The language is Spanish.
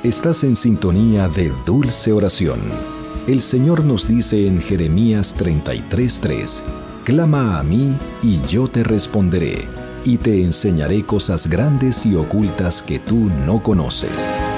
Estás en sintonía de Dulce Oración. El Señor nos dice en Jeremías 33:3, «Clama a mí y yo te responderé, y te enseñaré cosas grandes y ocultas que tú no conoces».